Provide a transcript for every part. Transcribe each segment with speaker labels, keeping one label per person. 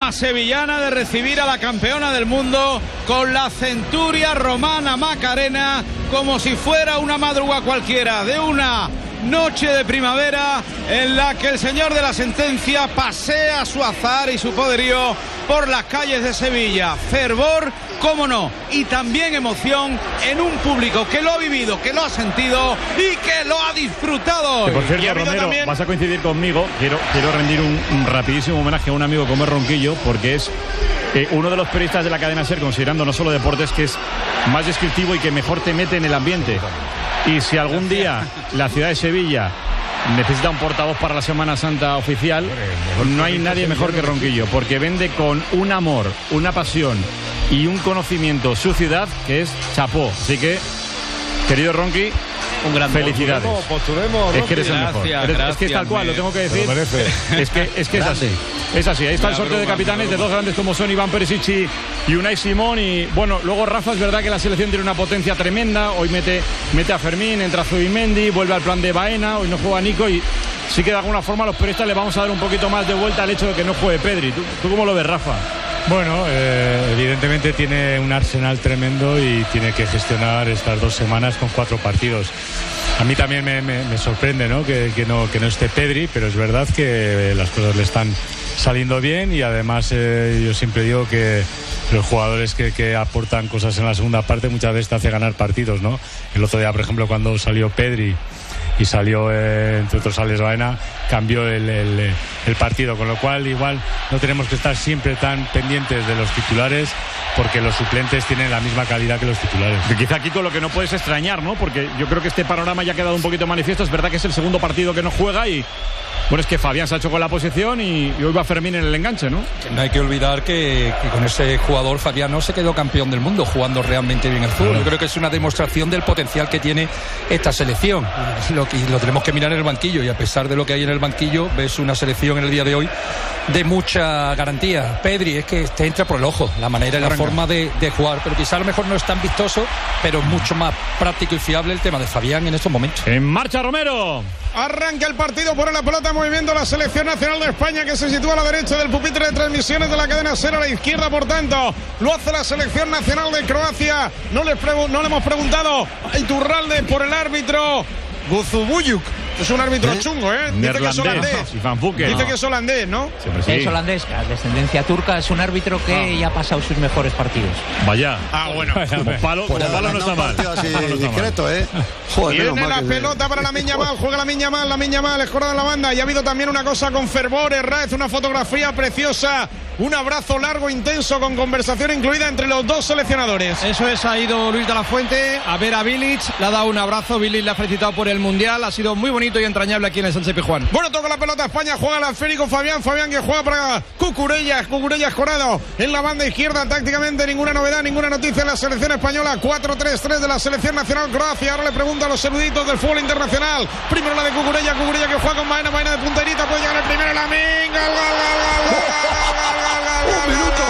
Speaker 1: sevillana de recibir a la campeona del mundo con la centuria romana Macarena, como si fuera una madrugada cualquiera de una noche de primavera en la que el señor de la sentencia pasea su azar y su poderío por las calles de Sevilla. Fervor, cómo no, y también emoción en un público que lo ha vivido, que lo ha sentido y que lo ha disfrutado.
Speaker 2: Que por cierto, Romero, también... vas a coincidir conmigo. Quiero rendir un rapidísimo homenaje a un amigo como es Ronquillo, porque es uno de los periodistas de la cadena SER, considerando no solo deportes, que es más descriptivo y que mejor te mete en el ambiente. Y si algún día la ciudad de Sevilla necesita un portavoz para la Semana Santa oficial, no hay nadie mejor que Ronquillo, porque vende con un amor, una pasión y un conocimiento su ciudad que es chapó. Así que, querido Ronqui, un gran felicidades.
Speaker 3: Postulemos,
Speaker 2: es que eres el mejor.
Speaker 1: Gracias,
Speaker 2: es que es tal cual, lo tengo que decir. Es que es así. Es así. Ahí está el sorteo de capitanes de dos grandes como son Iván Perisic y Unai Simón. Y bueno, luego Rafa, es verdad que la selección tiene una potencia tremenda. Hoy mete a Fermín, entra Zubimendi, vuelve al plan de Baena. Hoy no juega Nico y sí que de alguna forma a los periodistas le vamos a dar un poquito más de vuelta al hecho de que no juegue Pedri. ¿Tú cómo lo ves, Rafa?
Speaker 4: Bueno, evidentemente tiene un arsenal tremendo y tiene que gestionar estas 2 semanas con 4 partidos. A mí también me sorprende, ¿no? Que no esté Pedri, pero es verdad que las cosas le están saliendo bien y además yo siempre digo que los jugadores que aportan cosas en la segunda parte muchas veces te hace ganar partidos, ¿no? El otro día, por ejemplo, cuando salió Pedri y salió, entre otros, Alex Baena, cambió el partido, con lo cual igual no tenemos que estar siempre tan pendientes de los titulares, porque los suplentes tienen la misma calidad que los titulares.
Speaker 2: Y quizá, Kiko, lo que no puedes extrañar, ¿no? Porque yo creo que este panorama ya ha quedado un poquito manifiesto. Es verdad que es el segundo partido que no juega y... Bueno, es que Fabián se ha hecho con la posición y hoy va Fermín en el enganche, ¿no?
Speaker 5: No hay que olvidar que con ese jugador Fabián no se quedó campeón del mundo jugando realmente bien el fútbol. Yo creo que es una demostración del potencial que tiene esta selección. Lo tenemos que mirar en el banquillo y a pesar de lo que hay en el banquillo, ves una selección en el día de hoy de mucha garantía. Pedri es que te entra por el ojo la manera y la forma de jugar, pero quizá a lo mejor no es tan vistoso, pero mucho más práctico y fiable el tema de Fabián en estos momentos.
Speaker 2: En marcha, Romero.
Speaker 3: Arranca el partido por la pelota, movimiento la selección nacional de España, que se sitúa a la derecha del pupitre de transmisiones de la cadena SER, a la izquierda, por tanto lo hace la selección nacional de Croacia. No le hemos preguntado a Iturralde por el árbitro Guzubuyuk. Es un árbitro chungo, ¿eh? Dice que es holandés. Dice que es holandés, ¿no?
Speaker 6: Sí. Es holandés, descendencia turca. Es un árbitro que ya ha pasado sus mejores partidos.
Speaker 2: Vaya.
Speaker 3: Bueno.
Speaker 2: Como palo no está mal.
Speaker 7: Discreto, ¿eh?
Speaker 3: Joder, viene la pelota para Lamine Yamal. Juega Lamine Yamal, escorada en la banda. Y ha habido también una cosa con fervor. Herráez, una fotografía preciosa. Un abrazo largo, intenso, con conversación incluida entre los dos seleccionadores.
Speaker 1: Eso es, ha ido Luis de la Fuente a ver a Bilic, le ha dado un abrazo. Bilic le ha felicitado por el Mundial. Ha sido muy bonito y entrañable aquí en el Sánchez Pizjuán.
Speaker 3: Bueno, toca la pelota España, juega el esférico Fabián que juega para Cucurella escorado en la banda izquierda. Tácticamente ninguna novedad, ninguna noticia en la selección española. 4-3-3 de la selección nacional Croacia. Ahora le pregunto a los eruditos del fútbol internacional. Primero la de Cucurella que juega con Baena de punterita, puede llegar el primero, Lamine,
Speaker 7: Un minuto.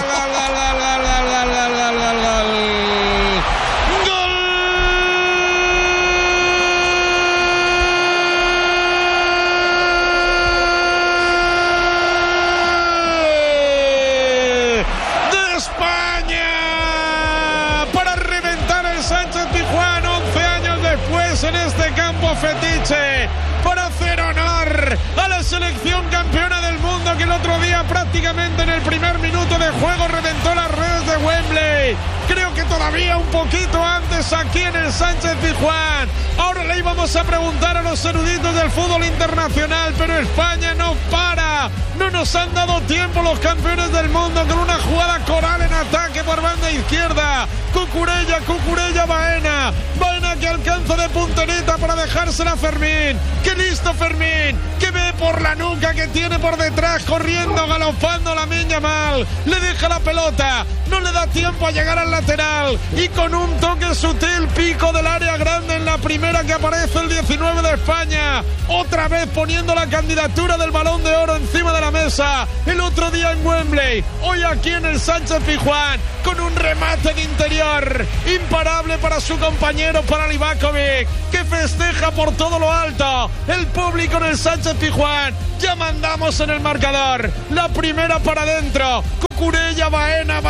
Speaker 3: De España para reventar el Sánchez Pizjuán 11 años después en este campo fetiche, para hacer honor a la selección campeona del mundo, que el otro día prácticamente en el primer minuto de juego reventó las redes de Wembley. Creo que todavía un poquito antes aquí en el Sánchez Pizjuán. Ahora le íbamos a preguntar a los eruditos del fútbol internacional, pero España no para. No nos han dado tiempo los campeones del mundo, con una jugada coral en ataque por banda izquierda. Cucurella, Baena que alcanza de punterita para dejársela a Fermín. ¡Qué listo Fermín! ¡Que ve por la nuca que tiene por detrás, corriendo, galopando Lamine Yamal! Le deja la pelota, no le da tiempo a llegar al lateral. Yamal y con un toque sutil, pico del área grande en la primera que aparece el 19 de España. Otra vez poniendo la candidatura del Balón de Oro encima de la mesa. El otro día en Wembley, hoy aquí en el Sánchez-Pizjuán, con un remate de interior imparable para su compañero, para Livakovic, que festeja por todo lo alto. El público en el Sánchez-Pizjuán, ya mandamos en el marcador. La primera para adentro. Cucurella, Baena,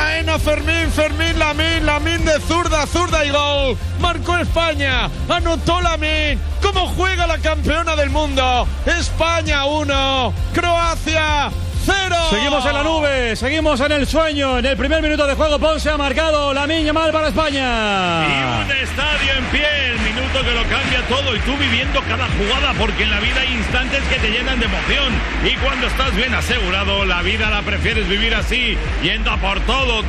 Speaker 3: Fermín, Lamín de zurda y gol. Marcó España, anotó Lamín. ¿Cómo juega la campeona del mundo? España 1, Croacia 0.
Speaker 2: Seguimos en la nube, seguimos en el sueño. En el primer minuto de juego, Ponce ha marcado Lamine Yamal para España.
Speaker 8: Y un estadio en pie, el minuto que lo cambia todo. Y tú viviendo cada jugada, porque en la vida hay instantes que te llenan de emoción. Y cuando estás bien asegurado, la vida la prefieres vivir así, yendo a por todo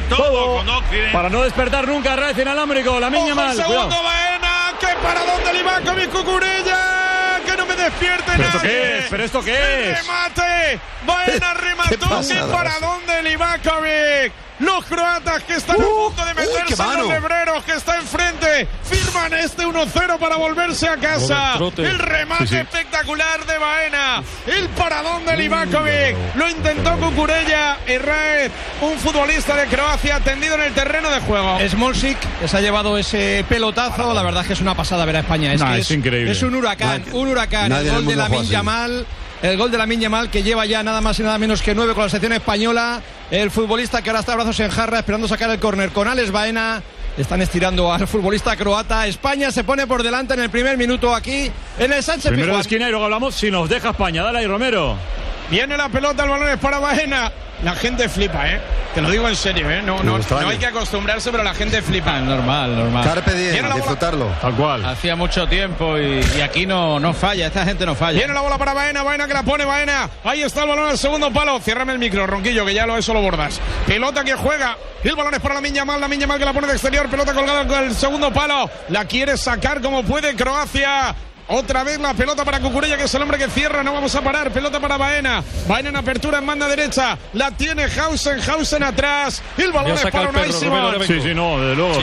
Speaker 8: con Occidente.
Speaker 2: Para no despertar nunca, red inalámbrico, Lamine Yamal.
Speaker 3: Segundo Baena, que para dónde Livakovic, Cucurella, que no me despierte nadie.
Speaker 2: ¿Pero esto qué es?
Speaker 3: ¡Remate! Baena remató, que para dónde Livakovic. Los croatas que están a punto de meterse en los lebreros, que está enfrente, firman este 1-0 para volverse a casa. El remate espectacular de Baena, el paradón de Livakovic, lo intentó Cucurella. Herrera, un futbolista de Croacia tendido en el terreno de juego.
Speaker 9: Smolcic se ha llevado ese pelotazo. La verdad es que es una pasada ver a España.
Speaker 2: Es increíble.
Speaker 9: Es un huracán. El gol de Lamine Yamal. El gol de Lamine Yamal, que lleva ya nada más y nada menos que 9 con la selección española. El futbolista que ahora está a brazos en jarra esperando sacar el córner con Alex Baena. Están estirando al futbolista croata. España se pone por delante en el primer minuto aquí en el Sánchez-Pizjuán.
Speaker 2: Primero de esquina y luego hablamos si nos deja España. Dale ahí, Romero.
Speaker 3: Viene la pelota, el balón es para Baena. La gente flipa, te lo digo en serio, no hay que acostumbrarse, pero la gente flipa.
Speaker 1: Normal.
Speaker 7: Carpe diem, disfrutarlo.
Speaker 2: Tal cual.
Speaker 1: Hacía mucho tiempo y aquí no falla, esta gente no falla.
Speaker 3: Viene la bola para Baena que la pone Baena. Ahí está el balón al segundo palo. Ciérrame el micro, Ronquillo, que ya eso lo bordas. Pelota que juega. El balón es para Lamine Yamal que la pone de exterior. Pelota colgada con el segundo palo. La quiere sacar como puede Croacia. Otra vez la pelota para Cucurella, que es el hombre que cierra. No vamos a parar. Pelota para Baena en apertura en banda derecha. La tiene Hausen atrás. El balón es para Unai Simón.
Speaker 2: Sí, desde luego.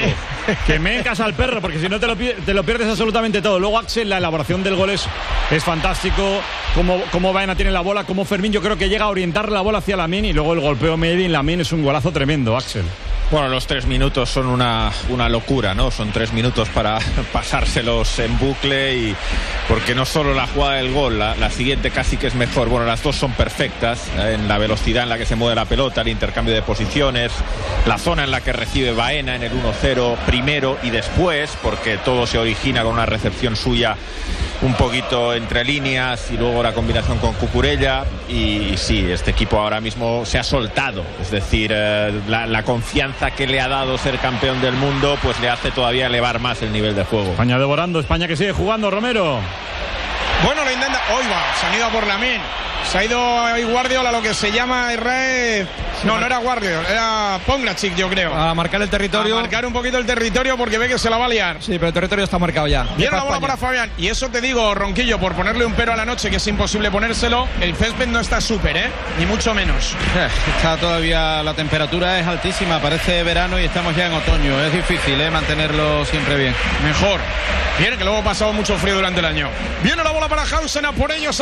Speaker 2: Que me encas al perro, porque si no te lo pierdes absolutamente todo. Luego Axel, la elaboración del gol es fantástico. Como Baena tiene la bola, como Fermín, yo creo que llega a orientar la bola hacia Lamine, y luego el golpeo Medellín Lamine es un golazo tremendo, Axel.
Speaker 10: Bueno, los 3 minutos son una locura, ¿no? Son 3 minutos para pasárselos en bucle, y porque no solo la jugada del gol, la siguiente casi que es mejor. Bueno, las dos son perfectas en la velocidad en la que se mueve la pelota, el intercambio de posiciones, la zona en la que recibe Baena en el 1-0 primero y después, porque todo se origina con una recepción suya un poquito entre líneas y luego la combinación con Cucurella. Y sí, este equipo ahora mismo se ha soltado, es decir, la confianza que le ha dado ser campeón del mundo pues le hace todavía elevar más el nivel de juego.
Speaker 2: España devorando, España que sigue jugando, Romero.
Speaker 3: Bueno, lo intenta. Hoy va, se han ido a por Lamine. Se ha ido ahí Guardiola, lo que se llama Herrera. No era Guardiola, era Pongracic, yo creo.
Speaker 9: A marcar el territorio.
Speaker 3: A marcar un poquito el territorio, porque ve que se la va a liar.
Speaker 9: Sí, pero el territorio está marcado ya.
Speaker 3: Viene la bola para Fabián. Y eso te digo, Ronquillo, por ponerle un pero a la noche, que es imposible ponérselo, el césped no está súper, ni mucho menos.
Speaker 1: Está todavía, la temperatura es altísima, parece verano y estamos ya en otoño. Es difícil, mantenerlo siempre bien.
Speaker 3: Mejor. Viene, que luego ha pasado mucho frío durante el año. Viene la bola para Hausen, a por ellos,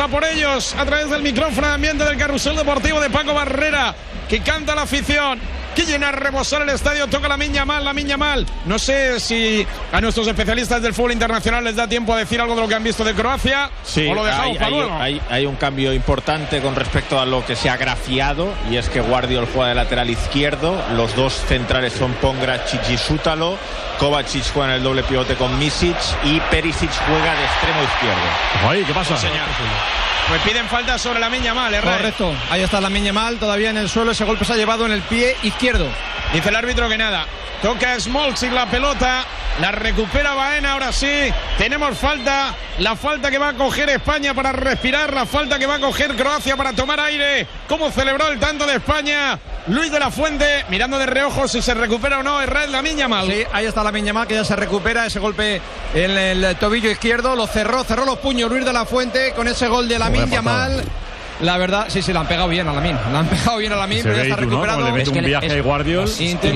Speaker 3: a través del micrófono de ambiente del Carrusel Deportivo de Paco Barrera, que canta la afición, que llena a rebosar el estadio. Toca Lamine Yamal. No sé si a nuestros especialistas del fútbol internacional les da tiempo a decir algo de lo que han visto de Croacia,
Speaker 10: sí, o lo dejamos para luego. Hay un cambio importante con respecto a lo que se ha grafiado, y es que Guardiola juega de lateral izquierdo, los dos centrales son Pongracic y Sútalo, Kovacic juega en el doble pivote con Misic y Perisic juega de extremo izquierdo.
Speaker 2: Ay, ¿qué pasa?
Speaker 3: Sí, señor. Pues piden falta sobre Lamine Yamal,
Speaker 9: Correcto, ahí está Lamine Yamal todavía en el suelo. Ese golpe se ha llevado en el pie izquierdo.
Speaker 3: Dice el árbitro que nada. Toca Smolcic la pelota, la recupera Baena. Ahora sí, tenemos falta. La falta que va a coger España para respirar, la falta que va a coger Croacia para tomar aire. ¿Cómo celebró el tanto de España Luis de la Fuente, mirando de reojo si se recupera o no Lamine Yamal?
Speaker 9: Sí, ahí está Lamine Yamal, que ya se recupera. Ese golpe en el tobillo izquierdo lo cerró los puños Luis de la Fuente con ese gol de Lamine Yamal. La verdad, sí, la han pegado bien a Lamine. La han pegado bien a Lamine, pero ya está recuperado.
Speaker 2: ¿no? Le mete un viaje de Guardiol.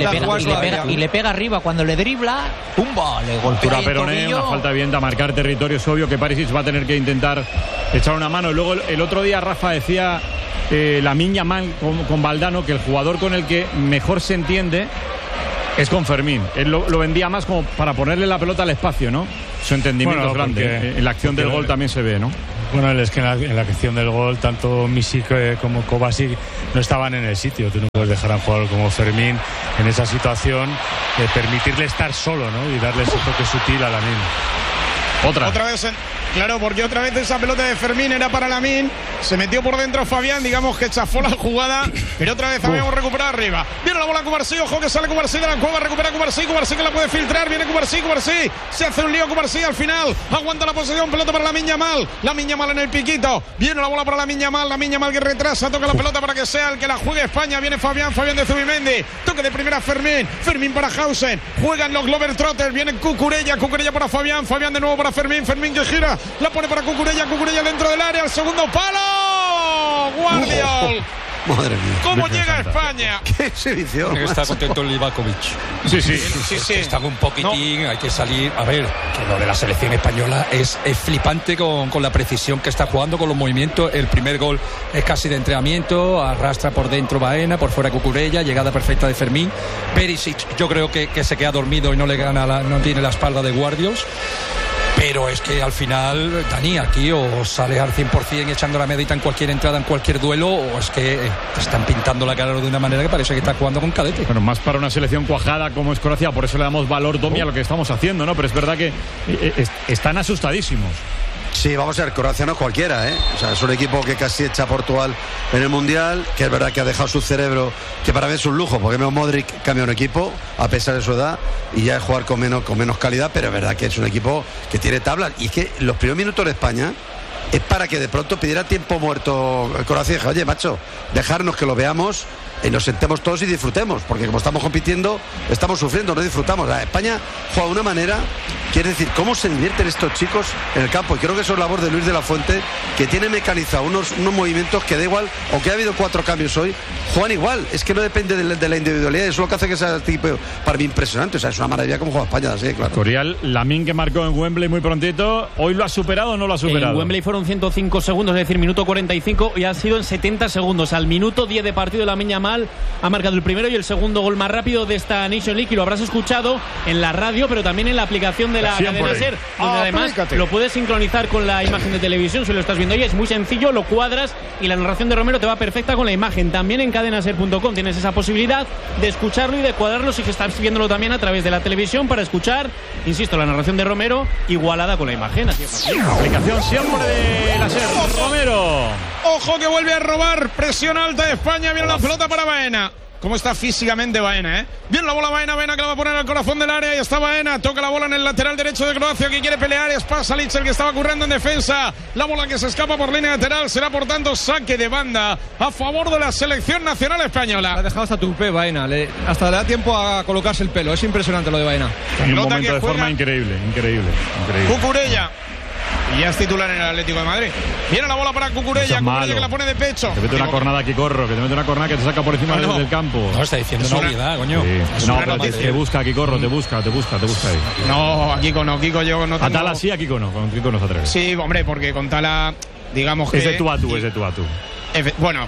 Speaker 6: Y le pega arriba. Cuando le dribla, ¡pumba! Le golpea.
Speaker 2: Peroné, una falta bien a marcar territorio. Es obvio que Perisic va a tener que intentar echar una mano. Luego, el otro día, Rafa decía Lamine Yamal con Valdano que el jugador con el que mejor se entiende es con Fermín. Él lo vendía más como para ponerle la pelota al espacio, ¿no? Su entendimiento es grande. En la acción del gol también se ve, ¿no?
Speaker 4: Bueno, es que en la acción del gol, tanto Misic como Kovacic no estaban en el sitio. Tú no puedes dejar a un jugador como Fermín en esa situación, permitirle estar solo, ¿no? Y darle ese toque sutil a Lamine.
Speaker 3: Otra vez, claro, porque otra vez esa pelota de Fermín era para Lamine. Se metió por dentro Fabián, digamos que chafó la jugada, pero otra vez habíamos recuperado arriba. Viene la bola Cubarsí, ojo que sale Cubarsí de la cueva, recupera Cubarsí que la puede filtrar, viene Cubarsí, se hace un lío Cubarsí al final, aguanta la posesión, pelota para Lamine Yamal en el piquito, viene la bola para Lamine Yamal que retrasa, toca la pelota para que sea el que la juegue España, viene Fabián de Zubimendi, toque de primera Fermín para Hausen, juegan los Globetrotters, viene Cucurella para Fabián de nuevo para Fermín que gira, la pone para Cucurella dentro del área, al segundo palo, Guardiol.
Speaker 7: Madre mía.
Speaker 3: ¿Cómo llega a España?
Speaker 7: ¡Qué exhibición!
Speaker 5: Está contento el Livakovic.
Speaker 2: Sí.
Speaker 5: Está un poquitín, hay que salir. A ver, que lo de la selección española es flipante con la precisión que está jugando, con los movimientos. El primer gol es casi de entrenamiento, arrastra por dentro Baena, por fuera Cucurella, llegada perfecta de Fermín. Perisic, yo creo que se queda dormido y no le gana, no tiene la espalda de Guardiols. Pero es que al final, Dani, aquí o sales al 100% echando la medita en cualquier entrada, en cualquier duelo, o es que te están pintando la cara de una manera que parece que estás jugando con cadete.
Speaker 2: Bueno, más para una selección cuajada como es Croacia, por eso le damos valor, Domi, a lo que estamos haciendo, ¿no? Pero es verdad que están asustadísimos.
Speaker 7: Sí, vamos a ver, Croacia no es cualquiera, ¿eh? O sea, es un equipo que casi echa a Portugal en el Mundial, que es verdad que ha dejado su cerebro, que para mí es un lujo, porque Modric cambia un equipo, a pesar de su edad, y ya es jugar con menos calidad, pero es verdad que es un equipo que tiene tablas, y es que los primeros minutos de España es para que de pronto pidiera tiempo muerto Croacia y dije, oye, macho, dejarnos que lo veamos y nos sentemos todos y disfrutemos, porque como estamos compitiendo, estamos sufriendo, no disfrutamos. La España juega de una manera, quiere decir, cómo se divierten estos chicos en el campo, y creo que eso es labor de Luis de la Fuente, que tiene mecanizado unos movimientos que da igual, aunque ha habido 4 cambios hoy, juegan igual, es que no depende de la individualidad, eso es lo que hace que sea tipo para mí impresionante, o sea, es una maravilla como juega España, así, claro.
Speaker 2: Corial, Lamine que marcó en Wembley muy prontito, ¿hoy lo ha superado o no lo ha superado?
Speaker 11: En Wembley fueron 105 segundos, es decir, minuto 45, y ha sido en 70 segundos, al minuto 10 de partido Lamine Yamal ha marcado el primero y el segundo gol más rápido de esta Nation League, y lo habrás escuchado en la radio, pero también en la aplicación de la cadena SER, donde además lo puedes sincronizar con la imagen de televisión. Si lo estás viendo ahí es muy sencillo, lo cuadras y la narración de Romero te va perfecta con la imagen. También en cadenaser.com tienes esa posibilidad de escucharlo y de cuadrarlo si estás viéndolo también a través de la televisión, para escuchar, insisto, la narración de Romero igualada con la imagen. Así es.
Speaker 2: Aplicación siempre de la SER. Romero.
Speaker 3: Ojo que vuelve a robar, presión alta de España, viene la pelota para Baena. ¿Cómo está físicamente Baena, Viene la bola Baena que la va a poner al corazón del área, y está Baena, toca la bola en el lateral derecho de Croacia, que quiere pelear, es Pasalic el que estaba currando en defensa, la bola que se escapa por línea lateral, será por tanto saque de banda a favor de la selección nacional española.
Speaker 9: Ha dejado hasta tupé Baena, hasta le da tiempo a colocarse el pelo, es impresionante lo de Baena.
Speaker 2: En un momento de forma increíble.
Speaker 3: Cucurella. Y ya es titular en el Atlético de Madrid. Viene la bola para Cucurella, que la pone de pecho.
Speaker 2: Te mete una cornada aquí, Corro, que te mete una cornada que te saca por encima del campo.
Speaker 5: No, está diciendo una obviedad, coño.
Speaker 2: Sí. No, pero te busca aquí, Corro, te busca ahí.
Speaker 3: No, a Kiko no, Kiko yo no tengo...
Speaker 2: A Tala sí, a Kiko no, con Kiko no se atreve.
Speaker 3: Sí, hombre, porque con Tala, digamos que...
Speaker 2: Es de tú a tú.
Speaker 3: Bueno,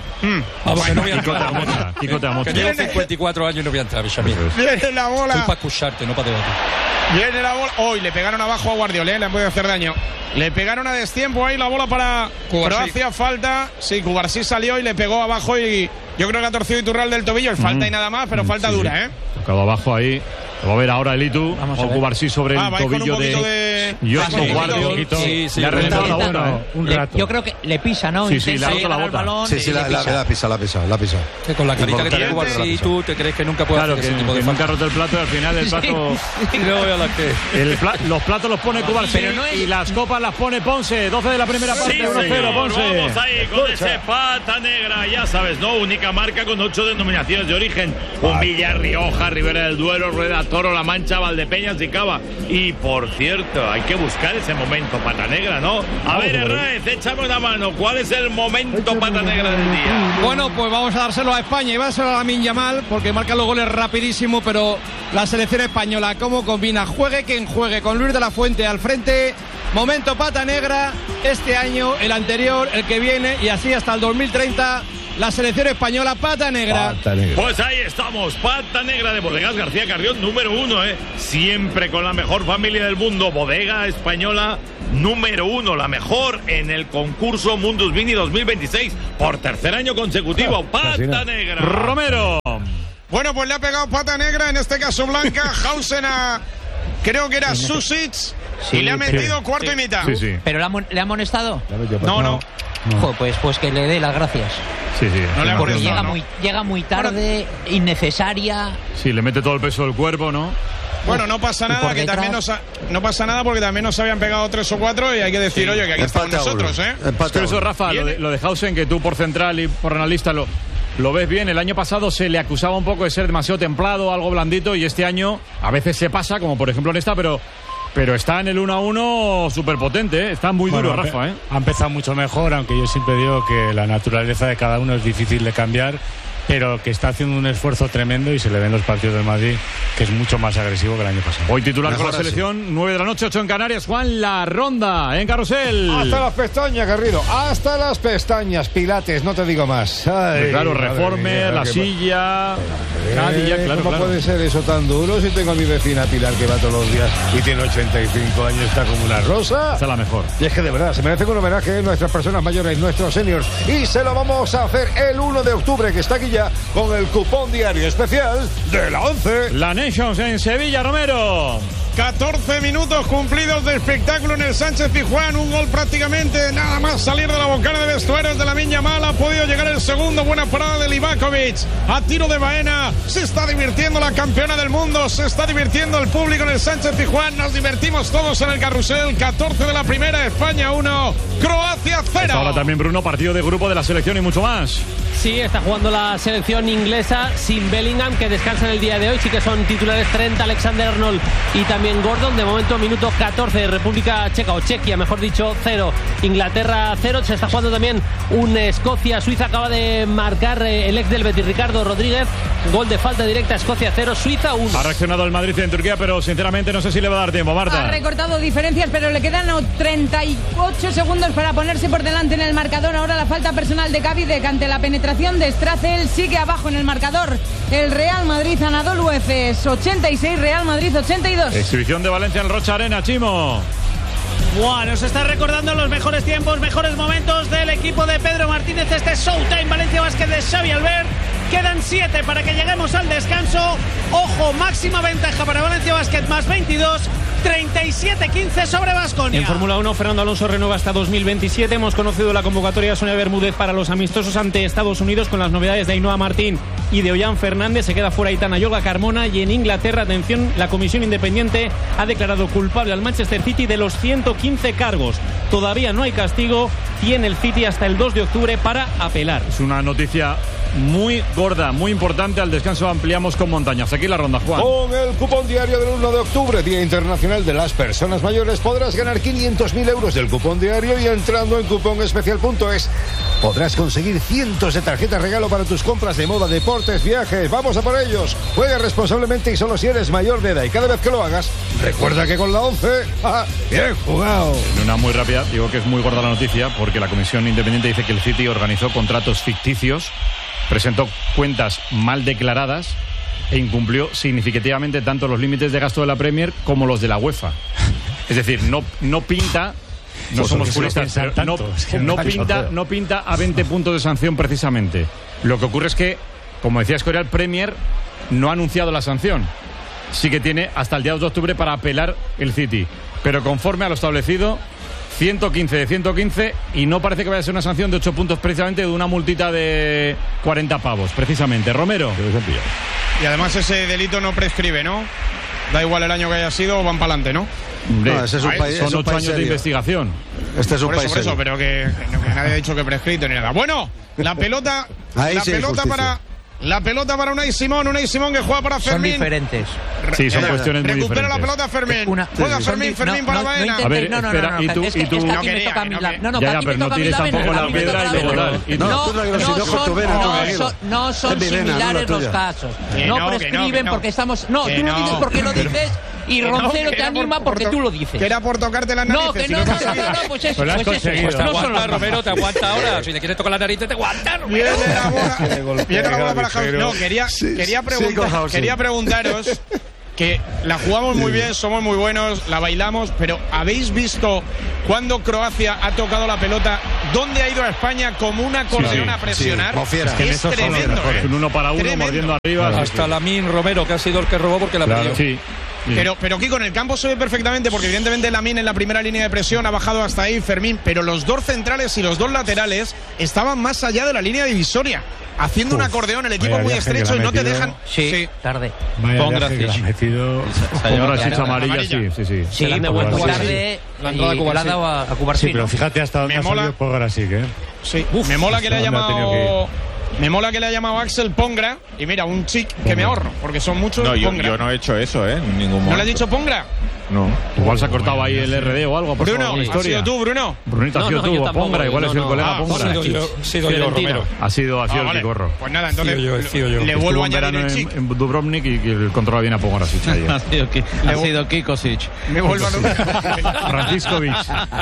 Speaker 2: Kiko te amocha.
Speaker 5: Que tengo 54 años y no voy a entrar, Benjamín.
Speaker 3: Viene la bola.
Speaker 5: Estoy para escucharte, no para debatir.
Speaker 3: Viene la bola. Hoy le pegaron abajo a Guardiola, le puede hacer daño. Le pegaron a destiempo ahí, la bola para Croacia, falta. Sí, Cubarsí salió y le pegó abajo, y yo creo que ha torcido Iturral del tobillo. Falta y nada más, pero falta dura,
Speaker 2: Tocado abajo ahí. Lo va a ver ahora Elitu, o Cubarsí sobre el tobillo de Joshua Guardiol.
Speaker 6: Le ha reventado la bota, un rato. Yo creo que le pisa, ¿no?
Speaker 2: Sí, le ha roto la bota.
Speaker 7: Sí, la pisa.
Speaker 5: Que con la carita que tiene Cubarsí, tú te crees que nunca puede hacer ese tipo de
Speaker 2: nunca ha roto el plato, y al final el plato...
Speaker 5: Y luego ya la que...
Speaker 2: Los platos los pone Cubarsí y las copas las pone Ponce. 12 de la primera parte, 1-0, Ponce.
Speaker 8: Vamos ahí con ese pata negra, ya sabes, ¿no? única marca con 8 denominaciones de origen. Humilla, Rioja, Ribera del Duero, Rueda, Toro, La Mancha, Valdepeñas y Cava. Y por cierto, hay que buscar ese momento pata negra, ¿no? A ver, Herráez, échame una mano. ¿Cuál es el momento pata negra del día?
Speaker 9: Bueno, pues vamos a dárselo a España y va a ser a Lamine Yamal porque marca los goles rapidísimo, pero la selección española, ¿cómo combina? Juegue quien juegue, con Luis de la Fuente al frente. Momento pata negra este año, el anterior, el que viene y así hasta el 2030. La selección española, pata negra.
Speaker 8: Pues ahí estamos, pata negra de Bodegas García Carrión, número 1, siempre con la mejor familia del mundo. Bodega española número 1, la mejor en el concurso Mundus Vini 2026 por tercer año consecutivo. Pata negra.
Speaker 2: Romero.
Speaker 3: Bueno, pues le ha pegado pata negra, en este caso blanca, Hausen a, creo que era Susic, y le ha metido cuarto y mitad.
Speaker 2: Sí.
Speaker 6: ¿Pero le ha amonestado?
Speaker 3: No.
Speaker 6: Pues que le dé las gracias.
Speaker 2: Sí.
Speaker 6: Porque llega muy tarde, innecesaria.
Speaker 2: Sí, le mete todo el peso del cuerpo, ¿no?
Speaker 3: Bueno, no pasa nada, que también no pasa nada porque también nos habían pegado 3 o 4 y hay que decir, oye, que aquí estamos nosotros,
Speaker 2: Pero eso, Rafa, lo de Hausen, que tú por central y por analista lo ves bien. El año pasado se le acusaba un poco de ser demasiado templado, algo blandito, y este año a veces se pasa, como por ejemplo en esta, pero está en el 1-1 súper potente, está muy duro, Rafa.
Speaker 4: Ha empezado mucho mejor, aunque yo siempre digo que la naturaleza de cada uno es difícil de cambiar, pero que está haciendo un esfuerzo tremendo y se le ven los partidos del Madrid, que es mucho más agresivo que el año pasado.
Speaker 2: Hoy titular con la selección, 9 de la noche, 8 en Canarias. Juan, la ronda en Carrusel.
Speaker 12: Hasta las pestañas, Garrido, hasta las pestañas, Pilates, no te digo más. Ay,
Speaker 2: claro, Reformer, la silla, Cadilla, claro.
Speaker 12: ¿Cómo puede ser eso tan duro si tengo a mi vecina Pilar que va todos los días y tiene 85 años, está como una rosa?
Speaker 2: Está la mejor.
Speaker 12: Y es que de verdad, se merece un homenaje a nuestras personas mayores, nuestros seniors, y se lo vamos a hacer el 1 de octubre, que está aquí ya, con el cupón diario especial de la 11.
Speaker 2: La Nations en Sevilla, Romero.
Speaker 3: 14 minutos cumplidos de espectáculo en el Sánchez-Pizjuán, un gol prácticamente nada más salir de la boncana de vestuarios de Lamine Yamal. Ha podido llegar el segundo, buena parada de Livakovic a tiro de Baena. Se está divirtiendo la campeona del mundo, se está divirtiendo el público en el Sánchez-Pizjuán, nos divertimos todos en el carrusel. 14 de la primera, España 1, Croacia 0.
Speaker 2: Ahora también, Bruno, partido de grupo de la selección y mucho más.
Speaker 11: Sí, está jugando la selección inglesa sin Bellingham, que descansa en el día de hoy. Sí que son titulares Trent, Alexander-Arnold y también Gordon. De momento, minuto 14, República Checa, o Chequia, mejor dicho, 0. Inglaterra 0. Se está jugando también un Escocia-Suiza. Acaba de marcar el ex del Betis, Ricardo Rodríguez. Gol de falta directa, Escocia 0, Suiza 1.
Speaker 2: Ha reaccionado el Madrid en Turquía, pero sinceramente no sé si le va a dar tiempo, Marta.
Speaker 13: Ha recortado diferencias, pero le quedan 38 segundos para ponerse por delante en el marcador. Ahora la falta personal de Cavide ante la penetración de Stracel. Sigue abajo en el marcador el Real Madrid. Anadolu Efes 86, Real Madrid 82.
Speaker 2: Exhibición de Valencia en Rocha Arena, Chimo.
Speaker 11: Bueno, se está recordando los mejores tiempos, mejores momentos del equipo de Pedro Martínez. Este es Showtime Valencia Basket de Xavi Albert. Quedan 7 para que lleguemos al descanso. Ojo, máxima ventaja para Valencia Basket, más 22. 37-15 sobre Baskonia. En Fórmula 1, Fernando Alonso renueva hasta 2027. Hemos conocido la convocatoria de Sonia Bermúdez para los amistosos ante Estados Unidos, con las novedades de Ainhoa Martín y de Ollán Fernández. Se queda fuera Aitana Yoga Carmona. Y en Inglaterra, atención, la comisión independiente ha declarado culpable al Manchester City de los 115 cargos. Todavía no hay castigo. Tiene el City hasta el 2 de octubre para apelar.
Speaker 2: Es una noticia muy gorda, muy importante. Al descanso ampliamos con montañas. Aquí la ronda, Juan.
Speaker 12: Con el cupón diario del 1 de octubre, Día Internacional de las Personas Mayores, podrás ganar 500.000 euros del cupón diario, y entrando en cuponespecial.es podrás conseguir cientos de tarjetas regalo para tus compras de moda, deportes, viajes. Vamos a por ellos. Juega responsablemente y solo si eres mayor de edad, y cada vez que lo hagas, recuerda que con la 11, bien jugado.
Speaker 2: En una muy rápida, digo que es muy gorda la noticia, porque la comisión independiente dice que el City organizó contratos ficticios, presentó cuentas mal declaradas e incumplió significativamente tanto los límites de gasto de la Premier como los de la UEFA. Es decir, no pinta, no somos puristas, pero no pinta a 20 puntos de sanción precisamente. Lo que ocurre es que, como decía Escorial, Premier no ha anunciado la sanción. Sí que tiene hasta el día 2 de octubre para apelar el City, pero conforme a lo establecido, 115 de 115, y no parece que vaya a ser una sanción de 8 puntos precisamente, de una multita de 40 pavos, precisamente. Romero.
Speaker 3: Y además ese delito no prescribe, ¿no? Da igual el año que haya sido, van para adelante, ¿no?
Speaker 7: No, ese es un país,
Speaker 2: son 8 años de investigación.
Speaker 7: Este es un país
Speaker 3: por eso,
Speaker 7: serio.
Speaker 3: pero que nadie ha dicho que prescrito ni nada. Bueno, la pelota, la pelota para Unai Simón que juega para Fermín.
Speaker 6: Son diferentes.
Speaker 2: Sí, son cuestiones muy
Speaker 3: Recupera
Speaker 2: diferentes.
Speaker 3: la pelota Fermín. Juega Fermín para Baena.
Speaker 2: A ver, espera, y tú...
Speaker 6: Aquí me toca a mí
Speaker 2: Ya, pero no tires tampoco la piedra y luego tal.
Speaker 6: No son similares los casos. No prescriben porque estamos... No, tú lo dices porque lo dices y Roncero te anima porque tú lo dices.
Speaker 3: Que era por tocarte las narices.
Speaker 6: No, que no, pues eso.
Speaker 5: Pues
Speaker 6: Pues
Speaker 5: te
Speaker 6: no
Speaker 5: aguanta, Romero, te aguanta ahora. Si le quieres tocar la nariz, te aguanta, Romero.
Speaker 3: Viene la bola para House. No, quería preguntaros que la jugamos muy bien, somos muy buenos, la bailamos, pero ¿habéis visto cuando Croacia ha tocado la pelota dónde ha ido a España como un acordeón a presionar? Es tremendo.
Speaker 2: Un uno para uno, mordiendo arriba.
Speaker 5: Hasta Lamine Romero, que ha sido el que robó porque la perdió.
Speaker 2: Sí.
Speaker 3: Pero Kiko, en el campo se ve perfectamente porque evidentemente Lamine en la primera línea de presión ha bajado hasta ahí, Fermín, pero los dos centrales y los dos laterales estaban más allá de la línea divisoria, haciendo un acordeón, el equipo muy estrecho y no te dejan...
Speaker 6: Sí, tarde.
Speaker 2: Ponga amarilla, sí.
Speaker 6: Sí, le han devuelto tarde y le ha dado a Cubarsí.
Speaker 4: Sí, pero fíjate hasta dónde ha salido Pogarasic, ¿eh?
Speaker 3: Sí, me mola que le haya llamado... Me mola que le ha llamado Axel Pongra. Y mira, un chic que me ahorro, porque son muchos.
Speaker 10: No, yo
Speaker 3: no
Speaker 10: he hecho eso, en ningún momento.
Speaker 3: ¿No le has dicho Pongra?
Speaker 10: No.
Speaker 2: Igual se ha cortado ahí el RD o algo.
Speaker 3: Bruno, ¿has sido tú, Bruno?
Speaker 2: Brunito, ¿has sido tú o Pongra? Igual es el colega Pongra.
Speaker 5: Ha sido yo, Romero.
Speaker 2: Ha sido el Picorro.
Speaker 3: Pues nada, entonces
Speaker 5: le
Speaker 3: vuelvo a añadir el chic.
Speaker 2: En Dubrovnik y el controla bien a Pogarasic.
Speaker 1: Ha sido Kikosic.
Speaker 3: Me vuelvo a...
Speaker 2: Franciscovic.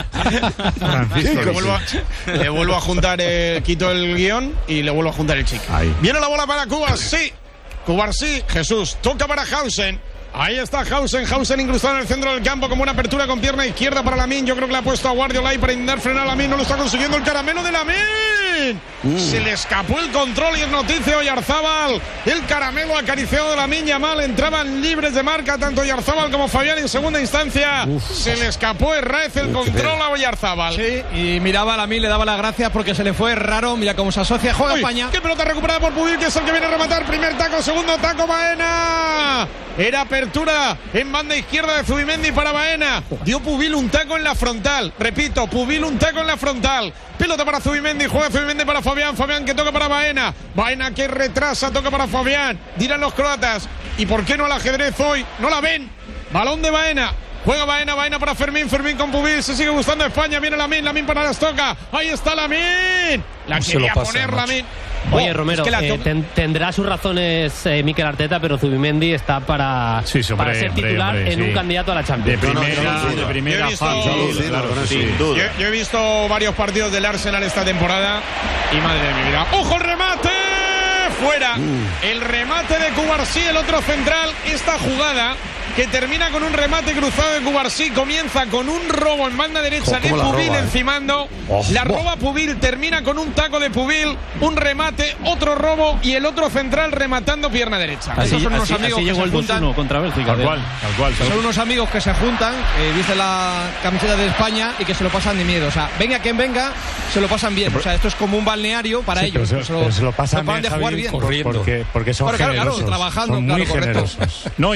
Speaker 3: Le vuelvo a juntar, quito el guión y le vuelvo a juntar el chic.
Speaker 2: Ahí.
Speaker 3: Viene la bola para Cubarsí. Cubarsí, Jesús, toca para Hausen. Ahí está Hausen incrustado en el centro del campo como una apertura con pierna izquierda para Lamine. Yo creo que le ha puesto a Guardiola ahí para intentar frenar a Lamine. No lo está consiguiendo el caramelo de Lamine. Se le escapó el control y es noticia Oyarzábal. El caramelo acariciado de Lamine Yamal. Entraban libres de marca tanto Oyarzábal como Fabián en segunda instancia. Se le escapó Herrez el control a Oyarzábal.
Speaker 9: Sí, y miraba a Lamine, le daba las gracias porque se le fue raro. Mira cómo se asocia. Juega España.
Speaker 3: Qué pelota recuperada por Pubil, que es el que viene a rematar. Primer taco, segundo taco, Baena. Era apertura en banda izquierda de Zubimendi para Baena. Dio Pubil un taco en la frontal. Repito, Pubil un taco en la frontal. Pelota para Zubimendi, juega Zubimendi para Fabián. Fabián que toca para Baena. Baena que retrasa, toca para Fabián. Dirán los croatas. ¿Y por qué no al ajedrez hoy? No la ven. Balón de Baena. Juega Baena para Fermín con Pubil. Se sigue gustando España. Viene Lamine para las toca. Ahí está Lamine. La quería poner Lamine.
Speaker 14: Oye, Romero, tendrá sus razones Mikel Arteta, pero Zubimendi está para ser titular en un candidato a la Champions.
Speaker 2: De primera fácil, claro, sin duda.
Speaker 3: Yo he visto varios partidos del Arsenal esta temporada y madre de mi vida. ¡Ojo el remate! Fuera. El remate de Cubarsí, el otro central. Esta jugada que termina con un remate cruzado de Cubarsí, comienza con un robo en banda derecha de Pubil encimando. La roba Pubil, termina con un taco de Pubil, un remate, otro robo y el otro central rematando pierna derecha.
Speaker 11: Esos son unos amigos que se juntan
Speaker 2: contra Bélgica. Tal cual.
Speaker 9: Son unos amigos que se juntan, viste la camiseta de España y que se lo pasan de miedo. O sea, venga quien venga, se lo pasan bien. O sea, esto es como un balneario para ellos.
Speaker 4: Pero se lo pasan bien,
Speaker 9: de jugar bien.
Speaker 4: Porque son generosos.
Speaker 9: Claro, trabajando,
Speaker 4: son muy generosos.
Speaker 2: No,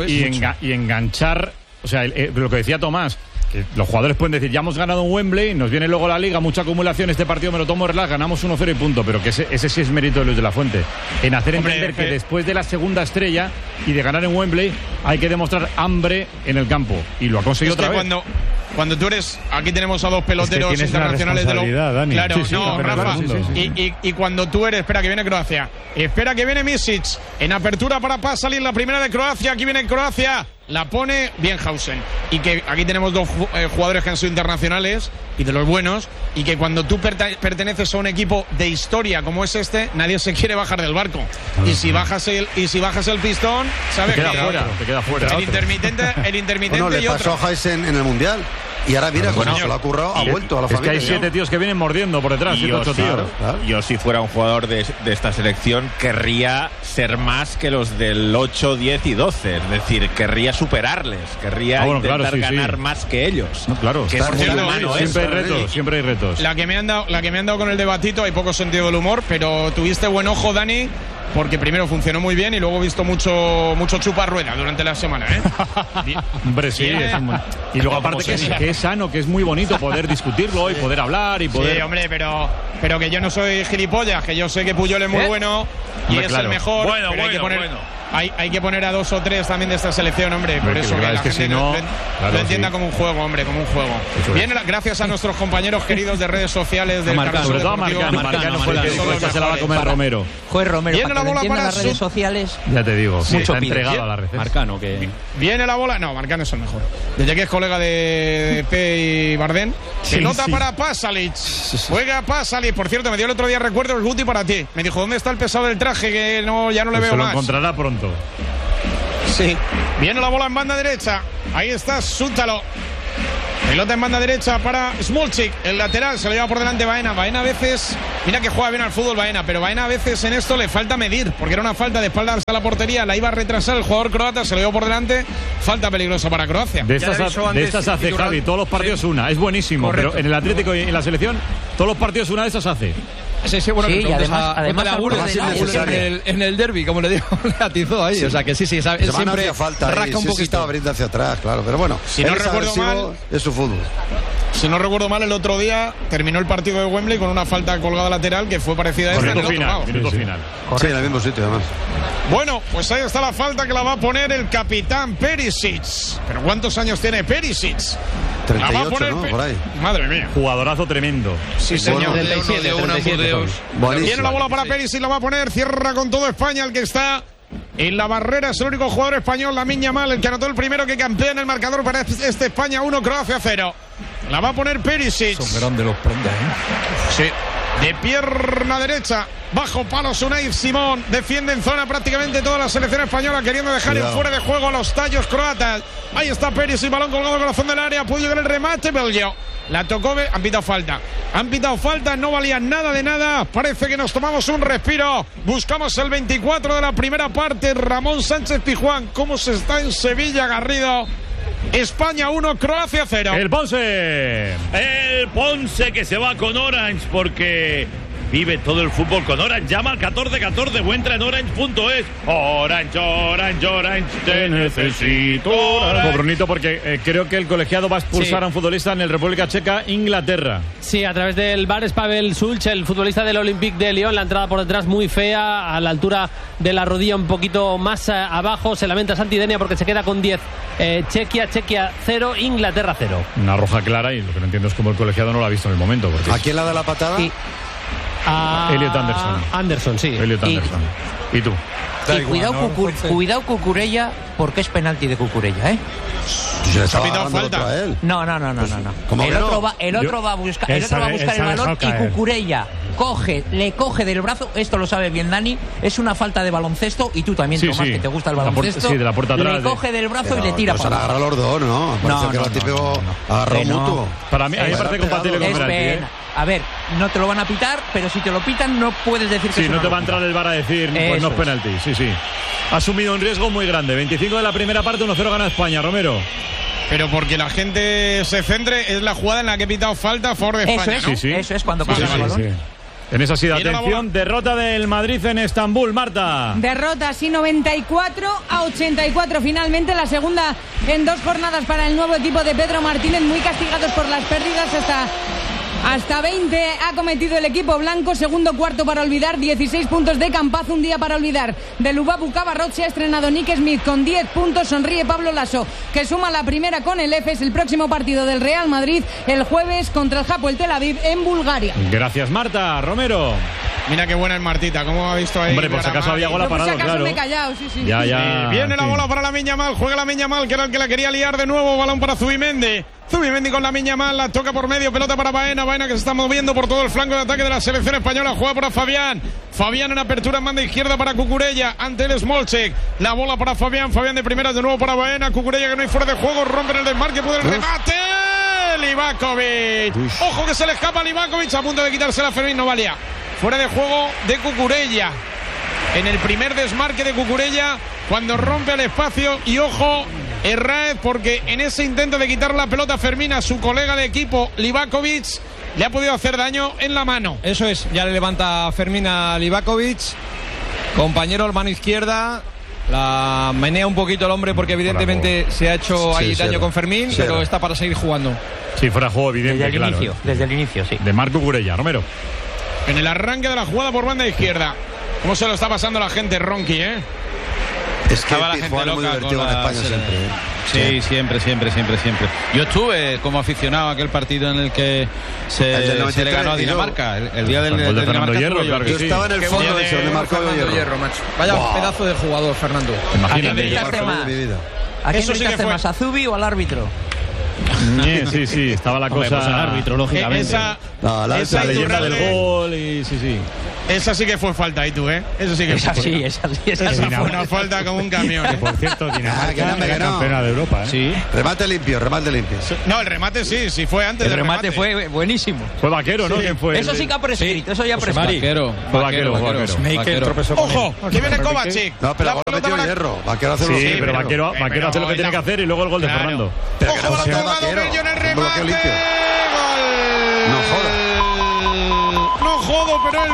Speaker 2: y enganchar, o sea, lo que decía Tomás, que los jugadores pueden decir, ya hemos ganado en Wembley, nos viene luego la Liga, mucha acumulación, este partido me lo tomo relax, ganamos 1-0 y punto, pero que ese sí es mérito de Luis de la Fuente, en hacer entender que después de la segunda estrella y de ganar en Wembley hay que demostrar hambre en el campo, y lo ha conseguido otra vez.
Speaker 3: Cuando tú eres, aquí tenemos a dos peloteros internacionales de lo...
Speaker 4: Dani.
Speaker 3: Claro,
Speaker 4: sí,
Speaker 3: no, Rafa. Y cuando tú eres, espera que viene Croacia, espera que viene Misic, en apertura para salir la primera de Croacia, aquí viene Croacia, la pone bien Hausen. Y que aquí tenemos dos jugadores que han sido internacionales y de los buenos, y que cuando tú perteneces a un equipo de historia como es este, nadie se quiere bajar del barco. Y si bajas el pistón, sabes
Speaker 2: que te queda fuera.
Speaker 3: El intermitente
Speaker 7: bueno, le pasó a Hausen en el Mundial. Y ahora mira, cuando se lo ha currado, ha vuelto a la familia.
Speaker 2: Es que hay 7 tíos que vienen mordiendo por detrás.
Speaker 10: Yo si fuera un jugador de esta selección, querría ser más que los del 8, 10 y 12. Es decir, querría superarles, querría intentar ganar más que ellos.
Speaker 2: No, claro.
Speaker 10: Que
Speaker 2: siempre hay retos.
Speaker 3: La que me han dado con el debatito, hay poco sentido del humor, pero tuviste buen ojo, Dani,
Speaker 9: porque primero funcionó muy bien y luego he visto mucho chupar rueda durante la semana, ¿eh?
Speaker 2: Hombre, sí. Y luego aparte que es sano, que es muy bonito poder discutirlo y poder hablar y poder...
Speaker 9: Sí, hombre, pero que yo no soy gilipollas, que yo sé que Puyol es muy bueno y es el mejor.
Speaker 8: Bueno,
Speaker 9: hay que poner a 2 o 3 también de esta selección, hombre, por eso que la gente lo entienda como un juego, hombre, como un juego. Bien, gracias a nuestros compañeros queridos de redes sociales del
Speaker 2: Marcano, sobre todo a Marcano, porque se la va a comer Romero.
Speaker 6: Joder, Romero,
Speaker 9: viene la bola para
Speaker 6: las redes sociales.
Speaker 2: Ya te digo,
Speaker 6: mucho
Speaker 2: está entregado a la red.
Speaker 11: Marcano, que
Speaker 9: viene la bola, no, Marcano es el mejor. Desde que es colega de P y Bardem. Pelota para Pasalic. Juega Pasalic, por cierto, me dio el otro día recuerdo el Guti para ti. Me dijo, ¿dónde está el pesado del traje? Que ya no le veo más.
Speaker 2: Se lo encontrará pronto.
Speaker 9: Sí. Viene la bola en banda derecha. Ahí está Sútalo. Pelota en banda derecha para Smolchik. El lateral se lo lleva por delante Baena. Baena a veces, mira que juega bien al fútbol Baena, pero Baena a veces en esto le falta medir, porque era una falta de espaldas a la portería, la iba a retrasar el jugador croata, se lo lleva por delante. Falta peligrosa para Croacia.
Speaker 2: De estas hace Javi, todos los partidos una. Es buenísimo, correcto. Pero en el Atlético y en la selección, todos los partidos una de esas hace.
Speaker 9: Sí, bueno,
Speaker 6: sí, y además
Speaker 9: en el derbi, como le digo, le atizó ahí. O sea que sí, siempre
Speaker 7: falta rasca un poquito. Estaba abriendo hacia atrás, claro, pero bueno,
Speaker 9: si no recuerdo mal,
Speaker 7: es su fútbol.
Speaker 9: Si no recuerdo mal, el otro día terminó el partido de Wembley con una falta colgada lateral que fue parecida a esta en el otro lado.
Speaker 2: Minuto final.
Speaker 7: Sí, en el mismo sitio, además.
Speaker 9: Bueno, pues ahí está la falta que la va a poner el capitán Perisic. ¿Pero cuántos años tiene Perisic?
Speaker 7: 38, ¿no? Por ahí.
Speaker 9: Madre mía.
Speaker 2: Jugadorazo tremendo.
Speaker 9: Sí, señor.
Speaker 11: 37.
Speaker 9: Viene la bola para Perisic, la va a poner. Cierra con todo España, el que está en la barrera. Es el único jugador español, Lamine Yamal, el que anotó el primero, que campea en el marcador para este España 1, Croacia 0. La va a poner Perisic.
Speaker 5: Son grandes los prendas,
Speaker 9: Sí. De pierna derecha, bajo palo Unai Simón. Defiende en zona prácticamente toda la selección española, queriendo dejar en fuera de juego a los tallos croatas. Ahí está Perisic, balón colgado corazón del área. Pudo llegar el remate, Belgio. La tocó, han pitado falta, no valía nada de nada. Parece que nos tomamos un respiro. Buscamos el 24 de la primera parte. Ramón Sánchez Pizjuán, cómo se está en Sevilla, Garrido. España 1, Croacia 0.
Speaker 2: El Ponce
Speaker 8: que se va con Orange porque vive todo el fútbol con Orange. Llama al 1414 o entra en orange.es. Orange, te necesito.
Speaker 2: Brunito, porque creo que el colegiado va a expulsar a un futbolista en el República Checa, Inglaterra.
Speaker 14: Sí, a través del VAR es Pavel Sulch, el futbolista del Olympique de Lyon. La entrada por detrás muy fea, a la altura de la rodilla un poquito más abajo. Se lamenta Santidenia porque se queda con 10. Chequia 0, Inglaterra 0.
Speaker 2: Una roja clara, y lo que no entiendo es cómo el colegiado no lo ha visto en el momento. Porque
Speaker 7: ¿a quién la da la patada?
Speaker 14: Sí.
Speaker 2: Elliot Anderson.
Speaker 14: Anderson, sí.
Speaker 2: Elliot Anderson. ¿Y tú?
Speaker 6: Sí, cuidado Cucurella, porque es penalti de Cucurella, ¿eh?
Speaker 7: ¿Se le está pitando falta
Speaker 6: a él? No. El otro va a buscar el balón y Cucurella le coge del brazo. Esto lo sabe bien Dani. Es una falta de baloncesto, y tú también, Tomás, que te gusta el baloncesto.
Speaker 2: Sí, de la puerta atrás.
Speaker 6: Le coge del brazo y le tira para
Speaker 7: agarrar los dos, ¿no? Parece que era típico agarró mutuo.
Speaker 2: Para mí, a mí me parece compatible con penalti.
Speaker 6: A ver, no te lo van a pitar, pero si te lo pitan no puedes decir que
Speaker 2: sí, no te va a entrar el VAR a decir, pues no es penalti. Sí. Ha asumido un riesgo muy grande. 25 de la primera parte, 1-0 gana España, Romero.
Speaker 9: Pero porque la gente se centre, es la jugada en la que he pitado falta a favor de España, ¿no?
Speaker 6: Eso es cuando pasa el balón.
Speaker 2: Sí. En esa sí, atención, derrota del Madrid en Estambul, Marta.
Speaker 13: Derrota, sí, 94-84. Finalmente la segunda en 2 jornadas para el nuevo equipo de Pedro Martínez, muy castigados por las pérdidas. Hasta 20 ha cometido el equipo blanco. Segundo cuarto para olvidar, 16 puntos de Campazo, un día para olvidar. De Lubabu Cabarrot se ha estrenado Nick Smith con 10 puntos. Sonríe Pablo Lasso, que suma la primera con el EFES. El próximo partido del Real Madrid el jueves contra el Hapoel Tel Aviv en Bulgaria.
Speaker 2: Gracias, Marta. Romero.
Speaker 9: Mira qué buena es Martita, ¿cómo ha visto ahí?
Speaker 2: Hombre, por si acaso había gol parado,
Speaker 13: por si acaso
Speaker 2: claro.
Speaker 13: me he callado, sí.
Speaker 2: Ya.
Speaker 9: Viene la bola para Lamine Yamal, juega Lamine Yamal, que era el que la quería liar de nuevo. Balón para Zubimendi con Lamine Yamal, la toca por medio, pelota para Baena que se está moviendo por todo el flanco de ataque de la selección española. Juega para Fabián en apertura en banda izquierda para Cucurella, ante el Smolchek. La bola para Fabián de primeras de nuevo para Baena. Cucurella, que no hay fuera de juego, rompe en el desmarque, puede el remate. Livakovic. Ojo que se le escapa a Livakovic, a punto de quitársela Fermín, no valía. Fuera de juego de Cucurella. En el primer desmarque de Cucurella, cuando rompe el espacio, y ojo, Herráez, porque en ese intento de quitar la pelota a Fermín, a su colega de equipo Livakovic, le ha podido hacer daño en la mano. Eso es, ya le levanta Fermín a Livakovic. Compañero, mano izquierda. La menea un poquito el hombre porque evidentemente se ha hecho ahí daño con Fermín, pero está para seguir jugando.
Speaker 2: Sí, fuera juego evidente,
Speaker 6: Desde el inicio, sí.
Speaker 2: De Marco Cucurella, Romero.
Speaker 3: En el arranque de la jugada por banda izquierda. ¿Cómo se lo está pasando la gente, Ronqui,
Speaker 7: Es que
Speaker 1: estaba la gente loca con
Speaker 7: en España siempre.
Speaker 1: Sí, siempre. Yo estuve como aficionado a aquel partido en el que se le ganó a Dinamarca, el día del
Speaker 2: de Fernando Hierro.
Speaker 7: Claro, yo estaba en el fondo de donde marcó Hierro,
Speaker 9: macho. Vaya pedazo de jugador, Fernando.
Speaker 2: Imagínate.
Speaker 6: ¿A quién gritaste más, a Zubi o al árbitro?
Speaker 2: Sí, estaba la cosa.
Speaker 11: Pues al árbitro, lógicamente.
Speaker 2: La leyenda del gol y sí.
Speaker 3: Esa sí que fue falta, ¿y tú, Eso sí que
Speaker 6: esa
Speaker 3: fue.
Speaker 6: Esa
Speaker 3: fue una falta como un camión.
Speaker 4: Que, por cierto, Dinamarca era campeona de Europa,
Speaker 1: Sí.
Speaker 7: Remate limpio.
Speaker 3: No, el remate sí fue antes del remate.
Speaker 6: Fue buenísimo.
Speaker 2: Fue Vaquero, ¿no? ¿Quién fue?
Speaker 6: Eso sí que ha prescrito, eso ya prescrito.
Speaker 2: Vaquero.
Speaker 3: Ojo, que viene Kovacic.
Speaker 7: No, pero ahora metió Hierro. Vaquero hace lo
Speaker 2: Sí, pero Vaquero hace lo que tiene que hacer y luego el gol de Fernando.
Speaker 3: Ojo, la tocado Bello en el remate. Gol.
Speaker 7: No jodas.
Speaker 3: No jodo, pero el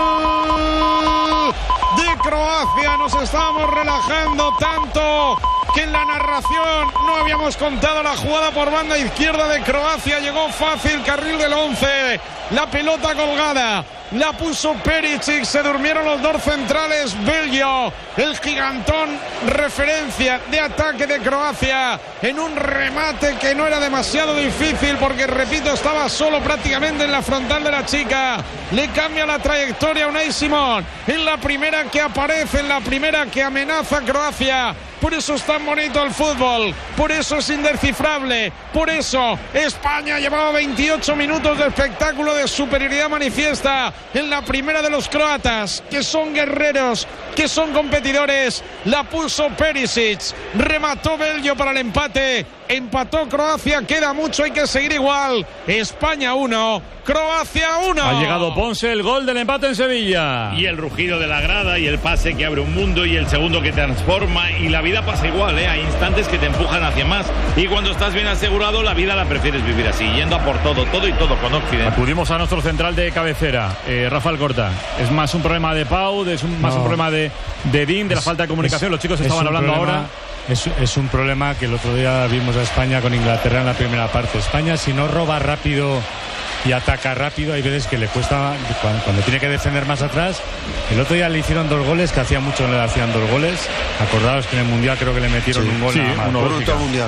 Speaker 3: gol de Croacia. Nos estábamos relajando tanto que en la narración no habíamos contado la jugada por banda izquierda de Croacia. Llegó fácil, carril del 11. La pelota colgada. La puso Perisic, se durmieron los dos centrales. Bello, el gigantón, referencia de ataque de Croacia, en un remate que no era demasiado difícil porque, repito, estaba solo prácticamente en la frontal de la chica. Le cambia la trayectoria a Unai Simón, en la primera que aparece, en la primera que amenaza a Croacia. Por eso es tan bonito el fútbol, por eso es indescifrable, por eso España llevaba 28 minutos de espectáculo de superioridad manifiesta en la primera de los croatas, que son guerreros, que son competidores. La puso Perisic, remató Bello para el empate, empató Croacia, queda mucho, hay que seguir igual. España 1, Croacia 1.
Speaker 2: Ha llegado Ponce, el gol del empate en Sevilla.
Speaker 8: Y el rugido de la grada y el pase que abre un mundo y el segundo que transforma, y la vida pasa igual, hay instantes que te empujan hacia más, y cuando estás bien asegurado la vida la prefieres vivir así, yendo a por todo y todo con Occidente.
Speaker 2: Acudimos a nuestro central de cabecera, Rafael Corta. Es más un problema de Pau, más un problema de Dean, de la falta de comunicación. Los chicos estaban hablando ahora.
Speaker 4: Es un problema que el otro día vimos a España con Inglaterra en la primera parte. España, si no roba rápido y ataca rápido, hay veces que le cuesta cuando tiene que defender más atrás. El otro día le hicieron 2 goles, que hacía mucho no le hacían 2 goles. Acordaos que en el Mundial creo que le metieron un gol.
Speaker 7: Mundial.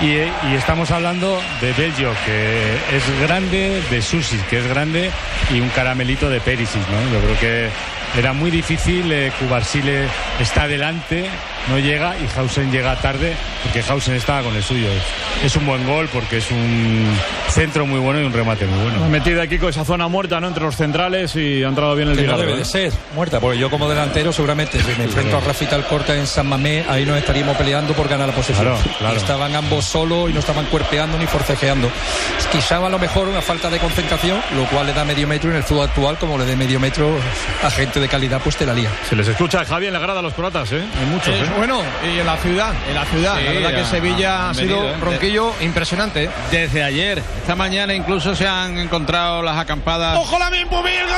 Speaker 4: Y estamos hablando de Bello, que es grande, de Susic, que es grande, y un caramelito de Perisic, ¿no? Yo creo que era muy difícil. Cubarsile está delante, no llega, y Hausen llega tarde porque Hausen estaba con el suyo. Es un buen gol porque es un centro muy bueno y un remate muy bueno.
Speaker 2: Ha metido aquí con esa zona muerta, ¿no?, entre los centrales, y ha entrado bien el
Speaker 5: Vigarro. No debe de ser muerta, porque yo como delantero seguramente si me enfrento a Rafa Alcorta en San Mamés, ahí nos estaríamos peleando por ganar la posesión. Claro. Estaban ambos solos y no estaban cuerpeando ni forcejeando. Quizá a lo mejor una falta de concentración, lo cual le da medio metro en el fútbol actual, como le dé medio metro a gente de calidad, pues te la lía.
Speaker 2: Se les escucha, Javi, en la grada a los croatas, Hay muchos,
Speaker 9: Bueno, y en la ciudad, sí, la verdad que Sevilla ha sido, Ronquillo, impresionante.
Speaker 1: Desde ayer, esta mañana incluso se han encontrado las acampadas.
Speaker 3: ¡Ojo la Minpumil!